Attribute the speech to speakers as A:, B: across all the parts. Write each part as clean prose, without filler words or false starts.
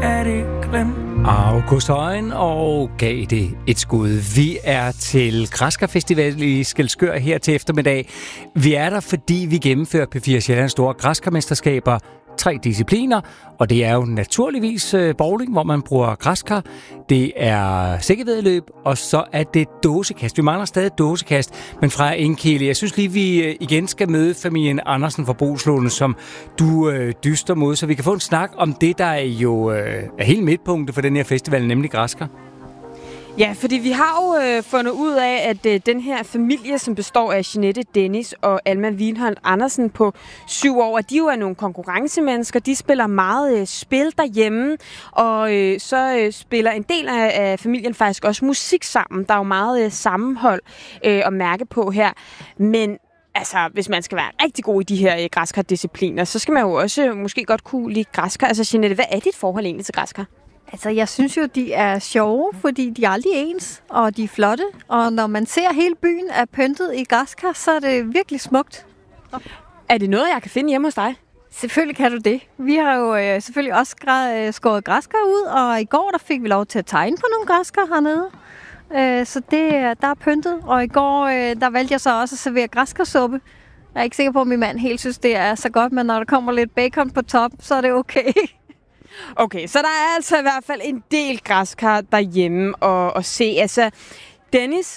A: er det glemt.
B: August Højen og gav det et skud. Vi er til Græsker Festival i Skælskør her til eftermiddag. Vi er der, fordi vi gennemfører P4 Sjællands store græskarmesterskaber. 3 discipliner, og det er jo naturligvis bowling, hvor man bruger græskar. Det er sækkevæddeløb, og så er det dåsekast. Vi mangler stadig dåsekast, men fra Enkele. Jeg synes lige, vi igen skal møde familien Andersen fra Boslunde, som du dyster mod, så vi kan få en snak om det, der jo er helt midtpunktet for den her festival, nemlig græskar.
C: Ja, fordi vi har jo fundet ud af, at den her familie, som består af Jeanette, Dennis og Alma Wienholdt Andersen på 7 år, de jo er nogle konkurrencemennesker. De spiller meget spil derhjemme, og så spiller en del af familien faktisk også musik sammen. Der er jo meget sammenhold at mærke på her. Men altså, hvis man skal være rigtig god i de her græskardiscipliner, så skal man jo også måske godt kunne lide græskar. Altså, Jeanette, hvad er dit forhold egentlig til græskar?
D: Altså, jeg synes jo, de er sjove, fordi de er aldrig ens, og de er flotte. Og når man ser hele byen er pyntet i græskar, så er det virkelig smukt.
C: Er det noget, jeg kan finde hjemme hos dig?
D: Selvfølgelig kan du det. Vi har jo selvfølgelig også skåret græskar ud, og i går der fik vi lov til at tegne på nogle græskar hernede. Så der er pyntet, og i går der valgte jeg så også at servere græskarsuppe. Jeg er ikke sikker på, at min mand helt synes, det er så godt, men når der kommer lidt bacon på top, så er det okay.
C: Okay, så der er altså i hvert fald en del græskar derhjemme at se. Altså, Dennis,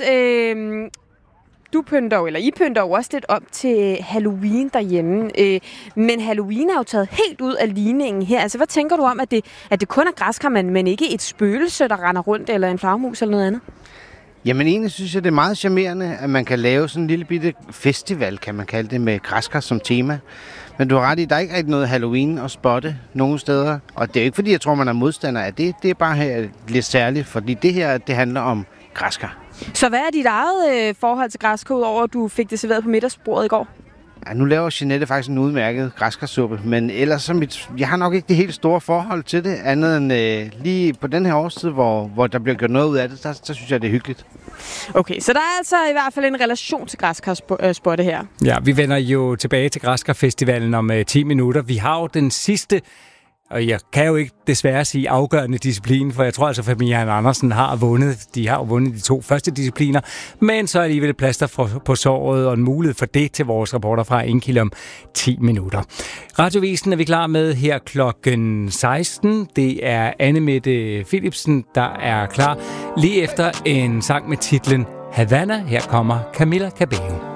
C: I pynter jo også lidt op til Halloween derhjemme. Men Halloween er jo taget helt ud af ligningen her. Altså, hvad tænker du om, at det kun er græskar, men ikke et spøgelse, der render rundt, eller en flagmus eller noget andet?
E: Jamen egentlig synes jeg, det er meget charmerende, at man kan lave sådan en lille bitte festival, kan man kalde det, med græskar som tema. Men du har ret i, der er ikke rigtig noget Halloween at spotte nogen steder. Og det er ikke fordi, jeg tror, man er modstander af det. Det er bare her lidt særligt, fordi det her, det handler om græskar.
C: Så hvad er dit eget forhold til græskar, udover at du fik det serveret på middagsbordet i går?
E: Ja, nu laver Jeanette faktisk en udmærket græskarsuppe, men ellers så jeg har nok ikke det helt store forhold til det, andet end lige på den her årstid, hvor der bliver gjort noget ud af det, så synes jeg, det er hyggeligt.
C: Okay, så der er altså i hvert fald en relation til græskarsporte her.
B: Ja, vi vender jo tilbage til Græskarfestivalen om 10 minutter. Vi har jo den sidste, og jeg kan jo ikke desværre sige afgørende disciplin, for jeg tror altså, at familien Andersen har vundet. De har jo vundet de 2 første discipliner, men så er alligevel et plaster på såret og en mulighed for det til vores reporter fra Enkilde om 10 minutter. Radiovisen er vi klar med her klokken 16. Det er Anne-Mette Philipsen, der er klar lige efter en sang med titlen Havana. Her kommer Camilla Cabello.